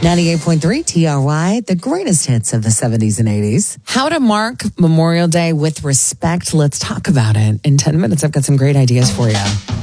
98.3 TRY, the greatest hits of the 70s and 80s. How to mark Memorial Day with respect. Let's talk about it. In 10 minutes, I've got some great ideas for you.